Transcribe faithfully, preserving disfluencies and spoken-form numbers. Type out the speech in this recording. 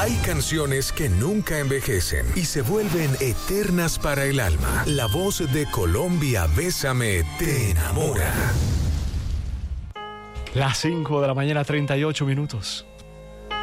Hay canciones que nunca envejecen y se vuelven eternas para el alma. La voz de Colombia, Bésame, te enamora. Las cinco de la mañana, treinta y ocho minutos.